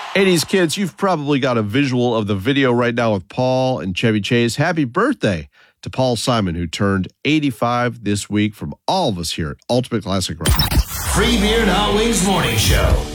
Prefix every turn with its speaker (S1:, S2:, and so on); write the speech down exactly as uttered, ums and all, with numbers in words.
S1: eighties kids, you've probably got a visual of the video right now with Paul and Chevy Chase. Happy birthday to Paul Simon, who turned eighty-five this week, from all of us here at Ultimate Classic Rock.
S2: Free Beer and Hot Wings Morning Show.